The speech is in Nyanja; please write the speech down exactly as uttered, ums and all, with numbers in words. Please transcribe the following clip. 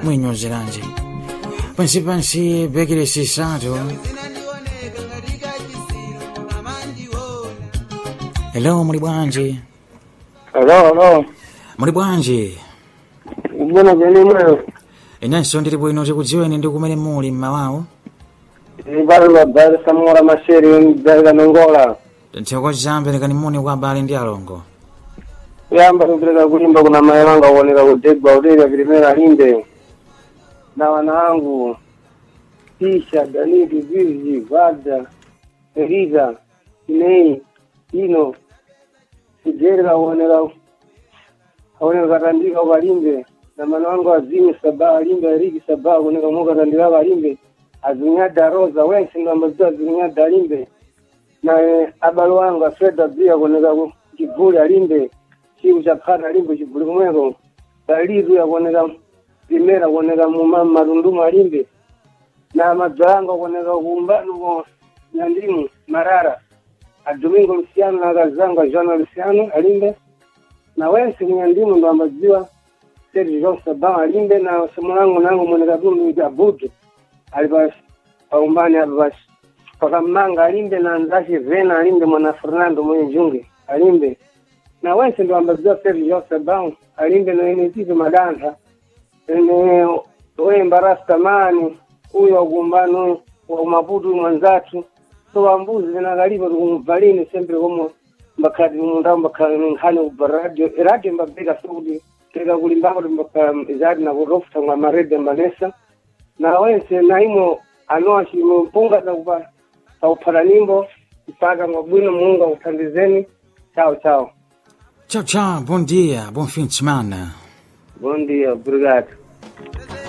mwinyozeranje pansi pansi bekire sisato. Hello, muli bwanji? Hello, hello. Muli bwanji? Mbona jeni mweyo? Inanso ndili bwino tikudziweni ndi kumene muli mmawawo. Ibali la bali samora masheri mbega nongola. Ntiko zambe nikani muni kwa bali ndi alongo. Yamba kupereka kulimba kuna mayanga kuoneka kudegwa udega vilimera linde. Na wanangu Tisha, Danidi, Virgi, Vada, Eliza, Inei, Ino, Sijera kuoneka kuoneka katandika walimbe. Na manwangu wazimi sabaa walimbe, Eriki sabaa kuoneka mwaka katandika walimbe. Azunyada Rosa, wensi ndo ambazo azunyada alimbe. Na e, abalo wangu Afreda Bia kuoneka kivuli alimbe. Chivu cha pata alimbe kivuli kumweko. Talizu ya kuoneka Primera kuoneka mumama marundumu alimbe. Na mazanga kuoneka kuumbanu kwa Nyandimu, Marara. Adomingo Luciano na Gazanga, Jana Luciano alimbe. Na wensi Nyandimu ndo ambaziwa Sergio Johnson Bama alimbe. Na semulangu nangu kuoneka Dumi Abudu. Alibas paumbani alibas pakamanga alimbe na ndashi Vena alimbe mwana Fernando mwenye junge alimbe na wense ndo ambazo Sergio Joseph Bang alimbe na ene tizo madanta ene we mbarasta mani huyo gumbano wa mabudu mwanzatu so ambuzi na galiba kumvalini sempre como mbakati munda mbakani hani ubaradio radio mbabeka saudi tega kulimbako mbaka izadi na kurofuta ngwa marede mbanesa na wense na imo anoashi mpunga za kupa saupara nimbo ipaka mwabwino muunga utandizeni. Ciao ciao. Ciao ciao, buon dia, buon fin de semana. Buon dia, obrigado.